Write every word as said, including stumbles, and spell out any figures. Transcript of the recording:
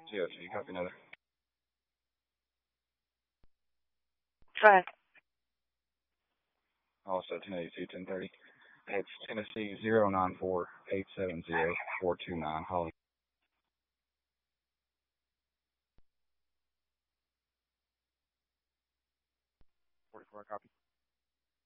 Yes, you copy another. Try. Also ten eighty-two, ten thirty. It's Tennessee zero nine four eight seven zero four two nine. Holly. forty-four, copy.